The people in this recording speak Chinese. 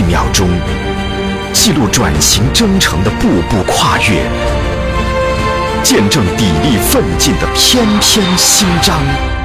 一秒钟，记录转型征程的步步跨越，见证砥砺奋进的篇篇勋章。